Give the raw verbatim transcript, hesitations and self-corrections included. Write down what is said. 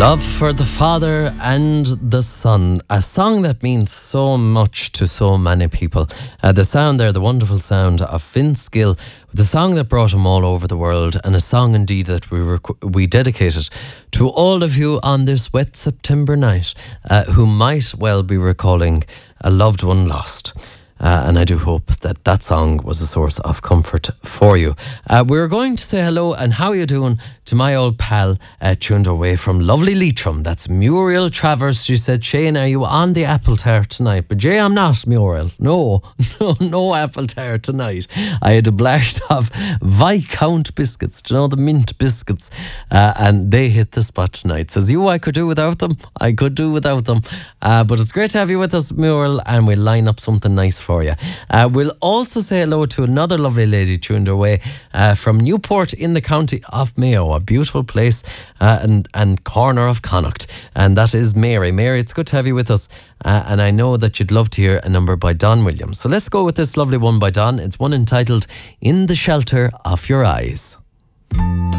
Love for the Father and the Son, a song that means so much to so many people. Uh, the sound there, the wonderful sound of Vince Gill, the song that brought him all over the world, and a song indeed that we rec- we dedicated to all of you on this wet September night uh, who might well be recalling a loved one lost. Uh, and I do hope that that song was a source of comfort for you. Uh, we're going to say hello and how are you doing to my old pal uh, tuned away from lovely Leitrim. That's Muriel Travers. She said, Shane, are you on the apple tart tonight? But Jay, I'm not, Muriel. No, no, no apple tart tonight. I had a blast of Viscount biscuits. Do you know the mint biscuits? Uh, and they hit the spot tonight. Says you, I could do without them. I could do without them. Uh, but it's great to have you with us, Muriel, and we'll line up something nice for for you. Uh, we'll also say hello to another lovely lady tuned away uh, from Newport in the county of Mayo, a beautiful place uh, and, and corner of Connacht. And that is Mary. Mary, it's good to have you with us. Uh, and I know that you'd love to hear a number by Don Williams. So let's go with this lovely one by Don. It's one entitled In the Shelter of Your Eyes.